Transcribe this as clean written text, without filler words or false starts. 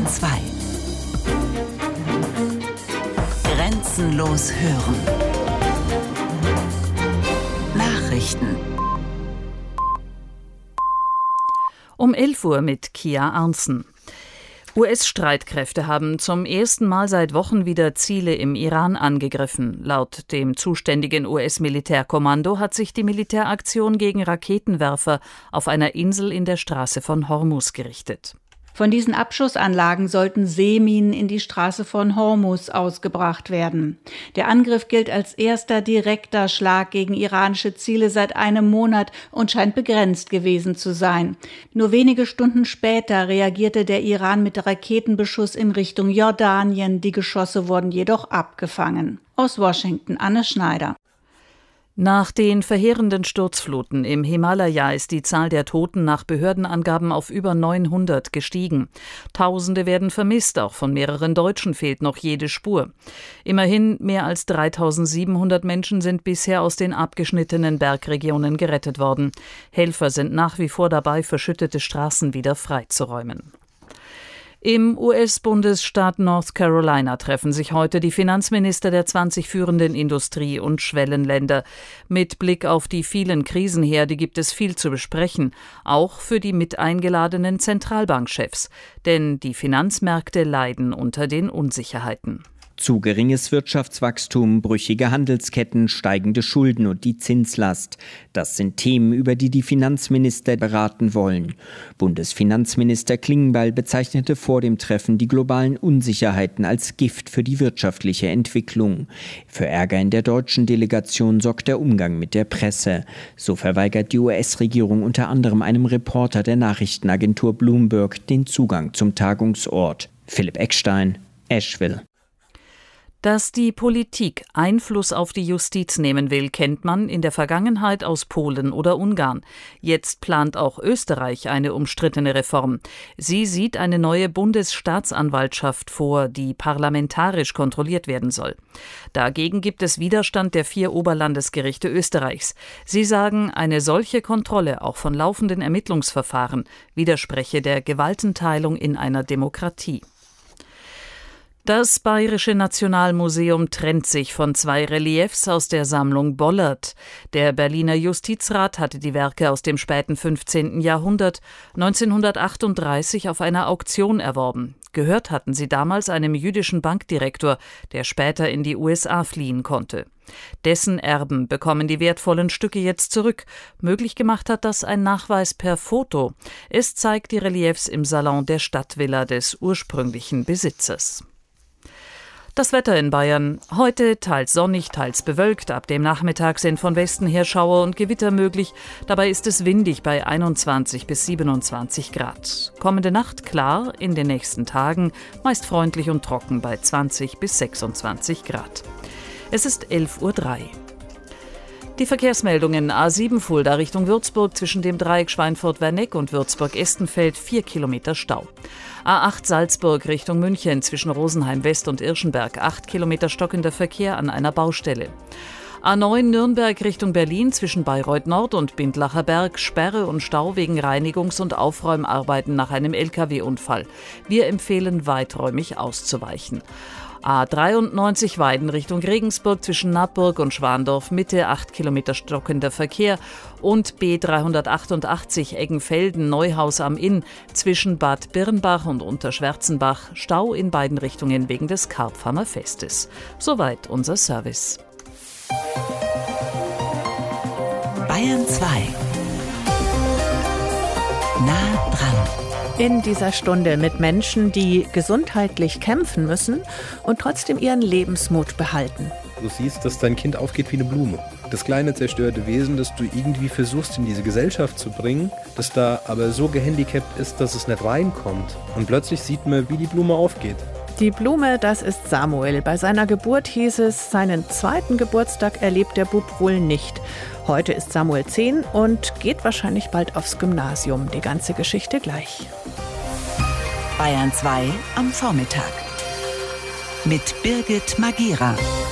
2. Grenzenlos hören. Nachrichten. Um 11 Uhr mit Kia Arntzen. US-Streitkräfte haben zum ersten Mal seit Wochen wieder Ziele im Iran angegriffen. Laut dem zuständigen US-Militärkommando hat sich die Militäraktion gegen Raketenwerfer auf einer Insel in der Straße von Hormuz gerichtet. Von diesen Abschussanlagen sollten Seeminen in die Straße von Hormuz ausgebracht werden. Der Angriff gilt als erster direkter Schlag gegen iranische Ziele seit einem Monat und scheint begrenzt gewesen zu sein. Nur wenige Stunden später reagierte der Iran mit Raketenbeschuss in Richtung Jordanien. Die Geschosse wurden jedoch abgefangen. Aus Washington, Anne Schneider. Nach den verheerenden Sturzfluten im Himalaya ist die Zahl der Toten nach Behördenangaben auf über 900 gestiegen. Tausende werden vermisst, auch von mehreren Deutschen fehlt noch jede Spur. Immerhin mehr als 3.700 Menschen sind bisher aus den abgeschnittenen Bergregionen gerettet worden. Helfer sind nach wie vor dabei, verschüttete Straßen wieder freizuräumen. Im US-Bundesstaat North Carolina treffen sich heute die Finanzminister der 20 führenden Industrie- und Schwellenländer. Mit Blick auf die vielen Krisenherde gibt es viel zu besprechen, auch für die mit eingeladenen Zentralbankchefs. Denn die Finanzmärkte leiden unter den Unsicherheiten. Zu geringes Wirtschaftswachstum, brüchige Handelsketten, steigende Schulden und die Zinslast. Das sind Themen, über die die Finanzminister beraten wollen. Bundesfinanzminister Klingbeil bezeichnete vor dem Treffen die globalen Unsicherheiten als Gift für die wirtschaftliche Entwicklung. Für Ärger in der deutschen Delegation sorgt der Umgang mit der Presse. So verweigert die US-Regierung unter anderem einem Reporter der Nachrichtenagentur Bloomberg den Zugang zum Tagungsort. Philipp Eckstein, Asheville. Dass die Politik Einfluss auf die Justiz nehmen will, kennt man in der Vergangenheit aus Polen oder Ungarn. Jetzt plant auch Österreich eine umstrittene Reform. Sie sieht eine neue Bundesstaatsanwaltschaft vor, die parlamentarisch kontrolliert werden soll. Dagegen gibt es Widerstand der 4 Oberlandesgerichte Österreichs. Sie sagen, eine solche Kontrolle auch von laufenden Ermittlungsverfahren widerspreche der Gewaltenteilung in einer Demokratie. Das Bayerische Nationalmuseum trennt sich von 2 Reliefs aus der Sammlung Bollert. Der Berliner Justizrat hatte die Werke aus dem späten 15. Jahrhundert 1938 auf einer Auktion erworben. Gehört hatten sie damals einem jüdischen Bankdirektor, der später in die USA fliehen konnte. Dessen Erben bekommen die wertvollen Stücke jetzt zurück. Möglich gemacht hat das ein Nachweis per Foto. Es zeigt die Reliefs im Salon der Stadtvilla des ursprünglichen Besitzers. Das Wetter in Bayern. Heute teils sonnig, teils bewölkt. Ab dem Nachmittag sind von Westen her Schauer und Gewitter möglich. Dabei ist es windig bei 21 bis 27 Grad. Kommende Nacht klar, in den nächsten Tagen meist freundlich und trocken bei 20 bis 26 Grad. Es ist 11:03 Uhr. Die Verkehrsmeldungen: A7 Fulda Richtung Würzburg zwischen dem Dreieck Schweinfurt-Werneck und Würzburg-Estenfeld 4 Kilometer Stau. A8 Salzburg Richtung München zwischen Rosenheim West und Irschenberg 8 Kilometer stockender Verkehr an einer Baustelle. A9 Nürnberg Richtung Berlin zwischen Bayreuth Nord und Bindlacher Berg Sperre und Stau wegen Reinigungs- und Aufräumarbeiten nach einem Lkw-Unfall. Wir empfehlen weiträumig auszuweichen. A93 Weiden Richtung Regensburg zwischen Nappburg und Schwandorf Mitte 8 Kilometer stockender Verkehr und B388 Eggenfelden Neuhaus am Inn zwischen Bad Birnbach und Unterschwärzenbach Stau in beiden Richtungen wegen des Karpfamer Festes. Soweit unser Service. Bayern 2. Nah dran. In dieser Stunde mit Menschen, die gesundheitlich kämpfen müssen und trotzdem ihren Lebensmut behalten. Du siehst, dass dein Kind aufgeht wie eine Blume. Das kleine zerstörte Wesen, das du irgendwie versuchst in diese Gesellschaft zu bringen, das da aber so gehandicapt ist, dass es nicht reinkommt. Und plötzlich sieht man, wie die Blume aufgeht. Die Blume, das ist Samuel. Bei seiner Geburt hieß es, seinen 2. Geburtstag erlebt der Bub wohl nicht. Heute ist Samuel 10 und geht wahrscheinlich bald aufs Gymnasium. Die ganze Geschichte gleich. Bayern 2 am Vormittag. Mit Birgit Magira.